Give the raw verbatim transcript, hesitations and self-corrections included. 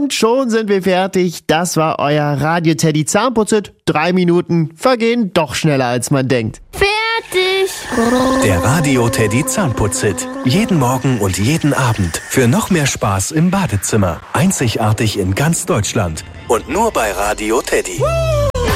Und schon sind wir fertig. Das war euer Radio Teddy Zahnputzit. Drei Minuten vergehen doch schneller, als man denkt. Fertig. Der Radio Teddy Zahnputzit. Jeden Morgen und jeden Abend. Für noch mehr Spaß im Badezimmer. Einzigartig in ganz Deutschland. Und nur bei Radio Teddy.